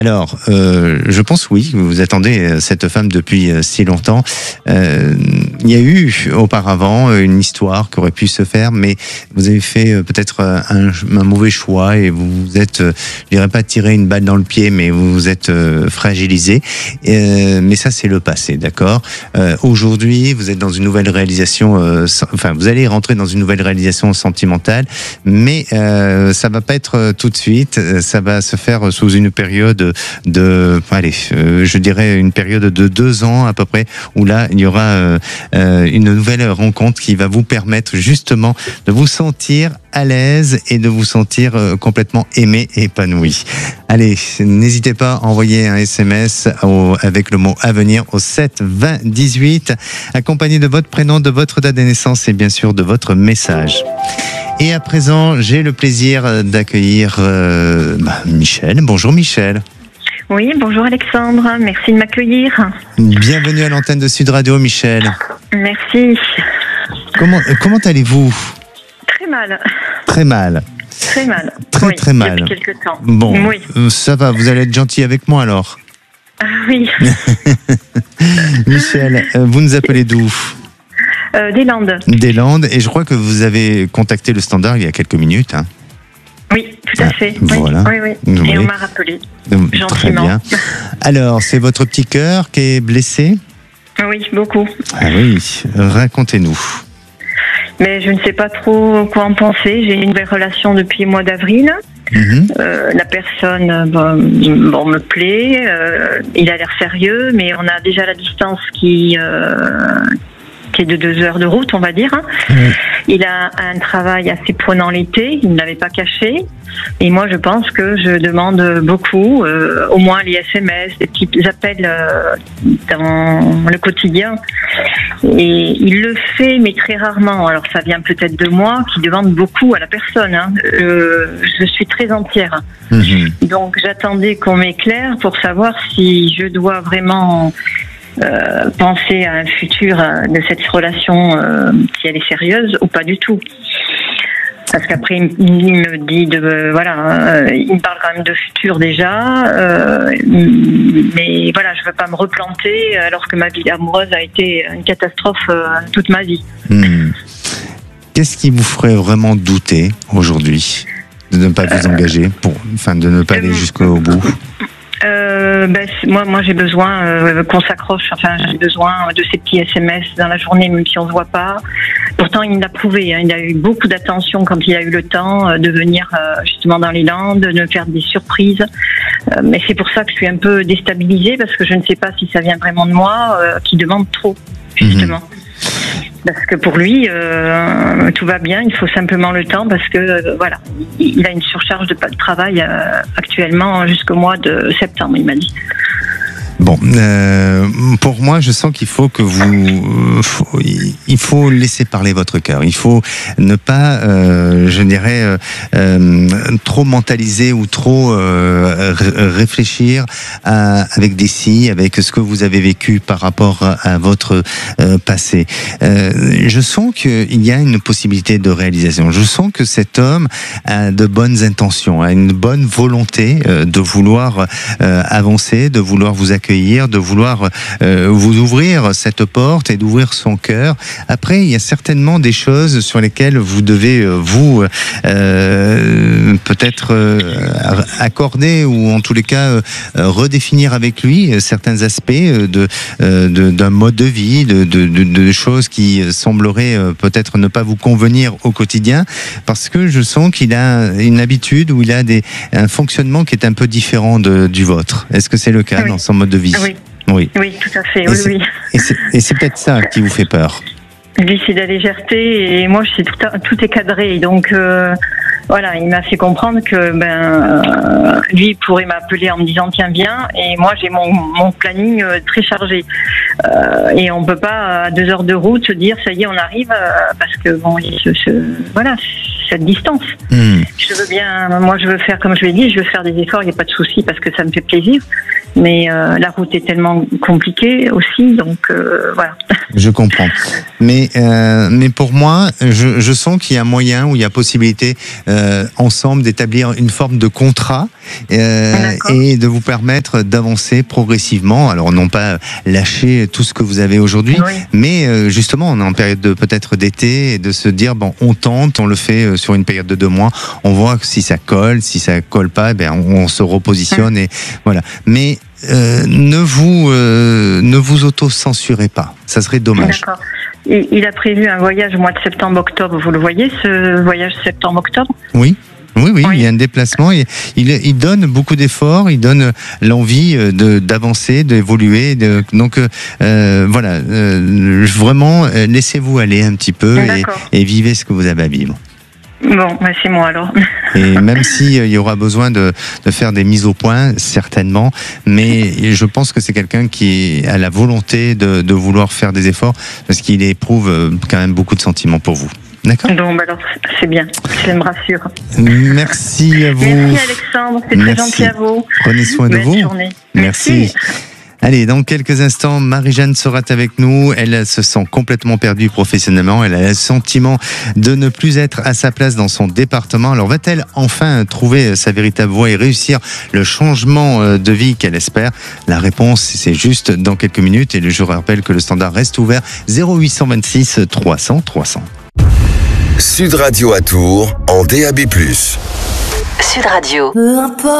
Alors, je pense oui, vous attendez cette femme depuis si longtemps. Il y a eu auparavant une histoire qui aurait pu se faire, mais vous avez fait peut-être un mauvais choix et vous vous êtes, je dirais pas tiré une balle dans le pied, mais vous vous êtes fragilisé. Mais ça, c'est le passé, d'accord. Aujourd'hui, vous êtes dans une nouvelle réalisation, enfin, vous allez rentrer dans une nouvelle réalisation sentimentale, mais ça va pas être tout de suite. Ça va se faire sous une période je dirais une période de 2 ans à peu près, où là il y aura une nouvelle rencontre qui va vous permettre justement de vous sentir à l'aise et de vous sentir complètement aimé et épanoui. Allez, n'hésitez pas à envoyer un SMS avec le mot avenir au 7 20 18, accompagné de votre prénom, de votre date de naissance et bien sûr de votre message. Et à présent, j'ai le plaisir d'accueillir Michel. Bonjour Michel. Oui, bonjour Alexandre, merci de m'accueillir. Bienvenue à l'antenne de Sud Radio, Michel. Merci. Comment allez-vous ? Très mal. Très mal. Très mal. Très mal. Depuis quelques temps. Bon, oui. Ça va, vous allez être gentil avec moi alors. Oui. Michel, vous nous appelez d'où ? Des Landes. Des Landes, et je crois que vous avez contacté le standard il y a quelques minutes. Hein. Oui, tout à fait. Voilà. Oui. Et on m'a rappelé. Gentiment. Très bien. Alors, c'est votre petit cœur qui est blessé ? Oui, beaucoup. Ah oui, racontez-nous. Mais je ne sais pas trop quoi en penser. J'ai une nouvelle relation depuis le mois d'avril. La personne me plaît. Il a l'air sérieux, mais on a déjà la distance qui est de 2 heures de route, on va dire. Il a un travail assez prenant l'été, il ne l'avait pas caché. Et moi, je pense que je demande beaucoup, au moins les SMS, des petits appels dans le quotidien. Et il le fait, mais très rarement. Alors, ça vient peut-être de moi, qui demande beaucoup à la personne. Hein. Je suis très entière. Donc, j'attendais qu'on m'éclaire pour savoir si je dois vraiment penser à un futur de cette relation, si elle est sérieuse ou pas du tout. Parce qu'après il me dit il me parle quand même de futur déjà, mais voilà, je veux pas me replanter alors que ma vie amoureuse a été une catastrophe toute ma vie. Qu'est-ce qui vous ferait vraiment douter aujourd'hui de ne pas vous engager, de ne pas aller jusqu'au bout? Moi j'ai besoin qu'on s'accroche, j'ai besoin de ces petits SMS dans la journée, même si on se voit pas. Pourtant il l'a prouvé, il a eu beaucoup d'attention quand il a eu le temps de venir justement dans les Landes, de me faire des surprises. Mais c'est pour ça que je suis un peu déstabilisée, parce que je ne sais pas si ça vient vraiment de moi, qui demande trop, justement. Parce que pour lui, tout va bien, il faut simplement le temps, parce que il a une surcharge de travail actuellement jusqu'au mois de septembre, il m'a dit. Bon, pour moi, je sens qu'il faut que il faut laisser parler votre cœur. Il faut ne pas, je dirais, trop mentaliser ou trop réfléchir avec des si, avec ce que vous avez vécu par rapport à votre passé. Je sens qu'il y a une possibilité de réalisation. Je sens que cet homme a de bonnes intentions, a une bonne volonté de vouloir avancer, de vouloir vous accueillir, de vouloir vous ouvrir cette porte et d'ouvrir son cœur. Après, il y a certainement des choses sur lesquelles vous devez vous peut-être accorder, ou en tous les cas redéfinir avec lui certains aspects d'un mode de vie, de choses qui sembleraient peut-être ne pas vous convenir au quotidien, parce que je sens qu'il a une habitude, ou il a un fonctionnement qui est un peu différent du vôtre. Est-ce que c'est le cas dans son mode de vie? Oui, tout à fait. Et c'est peut-être ça qui vous fait peur. Lui, c'est de la légèreté, et moi, tout est cadré. Donc, il m'a fait comprendre que lui, il pourrait m'appeler en me disant tiens, viens, et moi, j'ai mon planning très chargé. Et on peut pas, à 2 heures de route, se dire ça y est, on arrive, parce que cette distance. Je veux faire, comme je l'ai dit, je veux faire des efforts, il n'y a pas de souci, parce que ça me fait plaisir. Mais la route est tellement compliquée aussi, donc voilà. Je comprends. Mais pour moi, je sens qu'il y a moyen ou il y a possibilité ensemble d'établir une forme de contrat et de vous permettre d'avancer progressivement. Alors non pas lâcher tout ce que vous avez aujourd'hui, mais justement on est en période peut-être d'été et de se dire bon, on tente, on le fait sur une période de 2 mois, on voit si ça colle, si ça colle pas, on se repositionne et voilà. Mais ne vous auto-censurez pas, ça serait dommage. D'accord. Il a prévu un voyage au mois de septembre-octobre, vous le voyez, ce voyage septembre-octobre ? Oui, il y a un déplacement. Il donne beaucoup d'efforts, il donne l'envie d'avancer, d'évoluer. Donc voilà, vraiment, laissez-vous aller un petit peu et vivez ce que vous avez à vivre. Bon, c'est moi alors. Et même s'il y aura besoin de faire des mises au point, certainement, mais je pense que c'est quelqu'un qui a la volonté de vouloir faire des efforts parce qu'il éprouve quand même beaucoup de sentiments pour vous. D'accord ? Donc, alors, c'est bien, ça me rassure. Merci à vous. Merci Alexandre, c'est très gentil à vous. Prenez soin de vous. Bonne journée. Merci. Allez, dans quelques instants, Marie-Jeanne sera avec nous. Elle se sent complètement perdue professionnellement. Elle a le sentiment de ne plus être à sa place dans son département. Alors, va-t-elle enfin trouver sa véritable voie et réussir le changement de vie qu'elle espère ? La réponse, c'est juste dans quelques minutes. Et je rappelle que le standard reste ouvert 0826 300 300. Sud Radio à Tours en DAB+. Sud Radio. Peu importe.